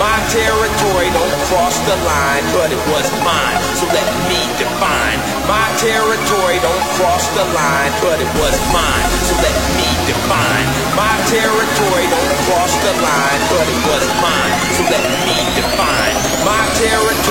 My territory don't cross the line, but it was mine, so let me define. My territory don't cross the line, but it was mine, so let me define. My territory don't cross the line, but it was mine, so let me define. My territory